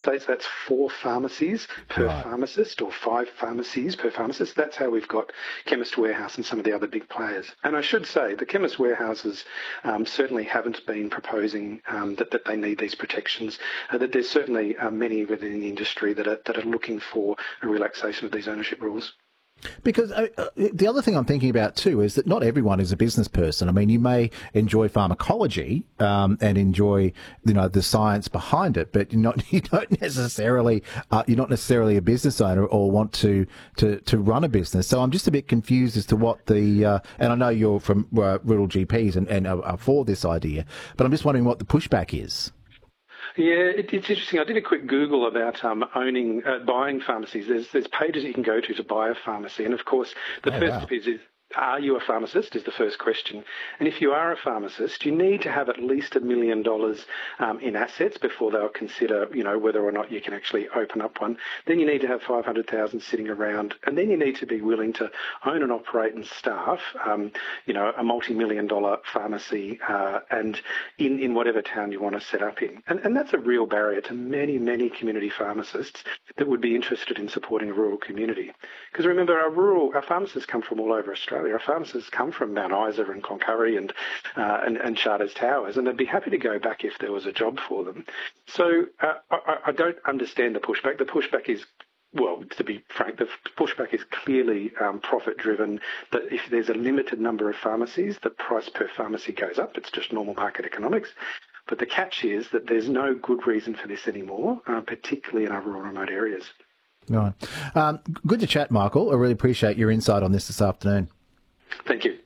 States, that's 4 pharmacies per Right. pharmacist or 5 pharmacies per pharmacist. That's how we've got Chemist Warehouse and some of the other big players. And I should say the Chemist Warehouses certainly haven't been proposing that they need these protections. That there's certainly many within the industry that are looking for a relaxation of these ownership rules. Because the other thing I'm thinking about too is that not everyone is a business person. I mean, you may enjoy pharmacology and enjoy, the science behind it, but you're not necessarily a business owner or want to run a business. So I'm just a bit confused as to what and I know you're from rural GPs and are for this idea, but I'm just wondering what the pushback is. Yeah, it's interesting. I did a quick Google about buying pharmacies. There's pages you can go to buy a pharmacy, and of course, the first step is are you a pharmacist is the first question. And if you are a pharmacist, you need to have at least $1 million in assets before they'll consider, whether or not you can actually open up one. Then you need to have 500,000 sitting around, and then you need to be willing to own and operate and staff, a multi-million-dollar pharmacy, and in whatever town you want to set up in. And that's a real barrier to many, many community pharmacists that would be interested in supporting a rural community. Because remember, our pharmacists come from all over Australia. Our pharmacists come from Mount Isa and Cloncurry and Charters Towers, and they'd be happy to go back if there was a job for them. So I don't understand the pushback. The pushback is, well, to be frank, the pushback is clearly profit-driven, that if there's a limited number of pharmacies, the price per pharmacy goes up. It's just normal market economics. But the catch is that there's no good reason for this anymore, particularly in our rural remote areas. Right. Good to chat, Michael. I really appreciate your insight on this afternoon. Thank you.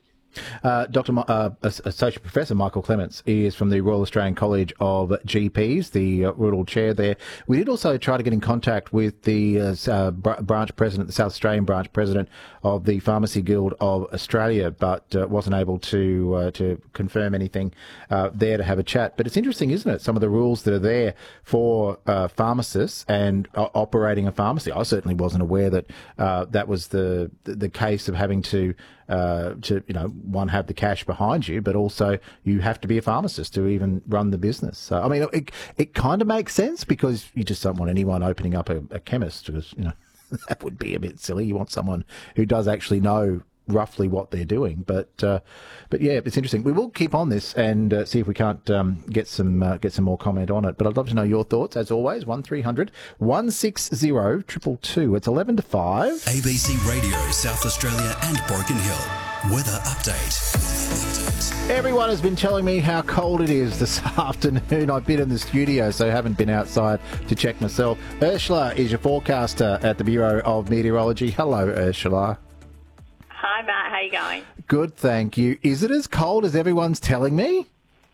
Associate Professor Michael Clements is from the Royal Australian College of GPs, the rural chair there. We did also try to get in contact with the branch president, the South Australian branch president of the Pharmacy Guild of Australia, but wasn't able to confirm anything there to have a chat. But it's interesting, isn't it, some of the rules that are there for pharmacists and operating a pharmacy. I certainly wasn't aware that that was the case of having to one, have the cash behind you, but also you have to be a pharmacist to even run the business. So, I mean, it kind of makes sense because you just don't want anyone opening up a chemist because, that would be a bit silly. You want someone who does actually know roughly what they're doing. But yeah, it's interesting. We will keep on this and see if we can't get some more comment on it. But I'd love to know your thoughts, as always. 1300 160 222. It's 11 to 5. ABC Radio, South Australia and Broken Hill. Weather update. Everyone has been telling me how cold it is this afternoon. I've been in the studio, so I haven't been outside to check myself. Ursula is your forecaster at the Bureau of Meteorology. Hello, Ursula. Hi, Matt. How are you going? Good, thank you. Is it as cold as everyone's telling me?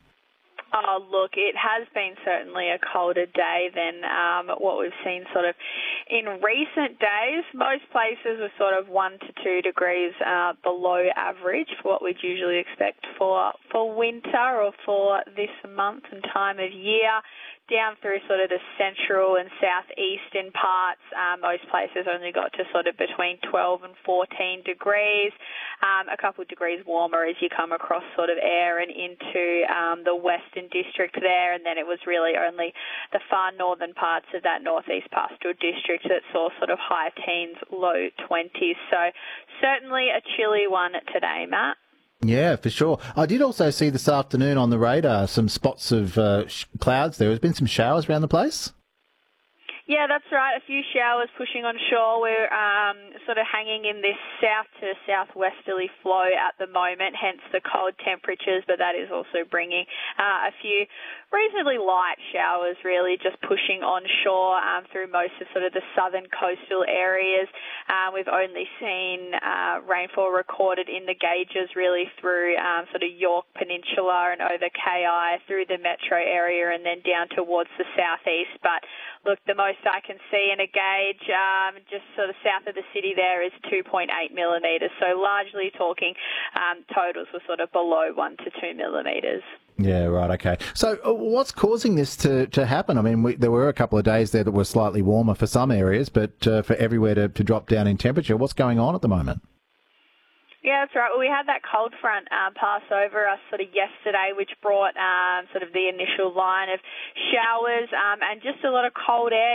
Oh, look, it has been certainly a colder day than what we've seen sort of in recent days. Most places were sort of 1 to 2 degrees below average for what we'd usually expect for winter or for this month and time of year. Down through sort of the central and southeastern parts, most places only got to sort of between 12 and 14 degrees, a couple of degrees warmer as you come across sort of Eyre and into the western district there, and then it was really only the far northern parts of that northeast pastoral district that saw sort of high teens, low 20s. So certainly a chilly one today, Matt. Yeah, for sure. I did also see this afternoon on the radar some spots of clouds there. There's been some showers around the place? Yeah, that's right. A few showers pushing on shore. We're sort of hanging in this south to southwesterly flow at the moment, hence the cold temperatures, but that is also bringing a few reasonably light showers, really, just pushing on shore through most of sort of the southern coastal areas. We've only seen rainfall recorded in the gauges really through sort of York Peninsula and over KI through the metro area and then down towards the southeast. But look, the most I can see in a gauge just sort of south of the city there is 2.8 millimetres. So largely talking totals were sort of below 1 to 2 millimetres. Yeah, right, okay. So what's causing this to happen? I mean, there were a couple of days there that were slightly warmer for some areas, but for everywhere to drop down in temperature. What's going on at the moment? Yeah, that's right. Well, we had that cold front pass over us sort of yesterday, which brought sort of the initial line of showers and just a lot of cold air